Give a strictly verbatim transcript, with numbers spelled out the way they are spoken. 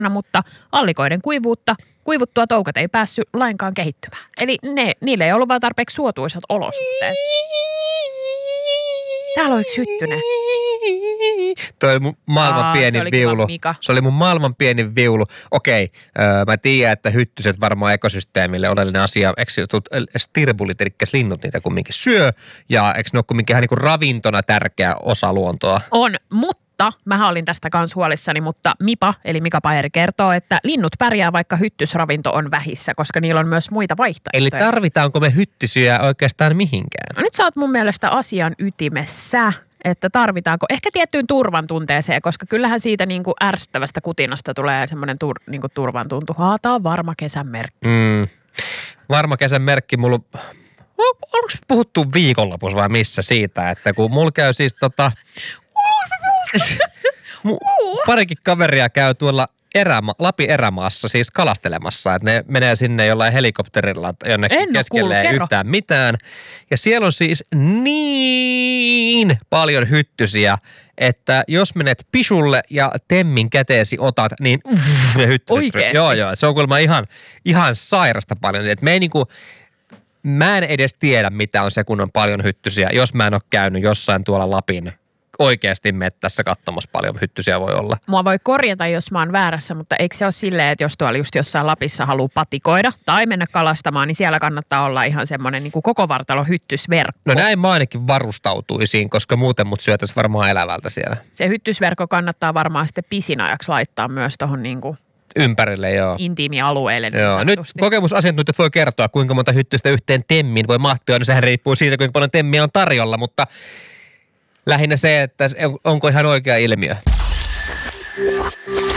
mutta allikoiden kuivuutta, kuivuttua toukat ei päässyt lainkaan kehittymään. Eli ne, niille ei ollut vaan tarpeeksi suotuisat olosuhteet. Täällä on yksi hyttynen. Toi oli mun maailman Aa, pieni se oli viulu. Mika. Se oli mun maailman pieni viulu. Okei, öö, mä tiedän, että hyttyset varmaan ekosysteemille oleellinen asia. Eikö stirbulit, eli linnut niitä kumminkin syö? Ja eikö ne ole kumminkin ihan niin kuin ravintona tärkeä osa luontoa? On, mutta mä olin tästä kanssa huolissani, mutta Mipa, eli Mika Pajeri kertoo, että linnut pärjää, vaikka hyttysravinto on vähissä, koska niillä on myös muita vaihtoehtoja. Eli tarvitaanko me hyttysiä oikeastaan mihinkään? No nyt sä oot mun mielestä asian ytimessä, että tarvitaanko ehkä tiettyyn turvan tunteeseen, koska kyllähän siitä niin kuin ärsyttävästä kutinasta tulee semmoinen tur, niin kuin turvan tuntu. Haa, tää on varma kesän merkki. Mm. Varma kesän merkki mulla... Onko puhuttu viikonlopussa vai missä siitä, että kun mulla käy siis tota... Parikin kaveria käy tuolla eräma, Lapin erämaassa siis kalastelemassa, että ne menee sinne jollain helikopterilla jonnekin keskelle ei yhtään mitään. Ja siellä on siis niin paljon hyttysiä, että jos menet pisulle ja temmin käteesi otat, niin uff, ne hyttyset. Oikeesti? Joo, joo. Se on kuulemma ihan, ihan sairasta paljon. Et me ei niinku, mä en edes tiedä, mitä on se, kun on paljon hyttysiä, jos mä en ole käynyt jossain tuolla Lapin oikeasti mettässä katsomassa paljon hyttysiä voi olla. Mua voi korjata, jos mä oon väärässä, mutta eikö se ole silleen, että jos tuolla just jossain Lapissa haluaa patikoida tai mennä kalastamaan, niin siellä kannattaa olla ihan semmoinen niin kuin koko vartalo hyttysverkko. No näin mä ainakin varustautuisiin, koska muuten mut syötäisi varmaan elävältä siellä. Se hyttysverkko kannattaa varmaan sitten pisin ajaksi laittaa myös tuohon niin kuin ympärille, joo. intiimialueelle. Niin joo. Nyt kokemusasiantuntijat voi kertoa, kuinka monta hyttystä yhteen temmiin voi mahtua. No sehän riippuu siitä, kuinka paljon temmiä on tarjolla, mutta lähinnä se, että onko ihan oikea ilmiö.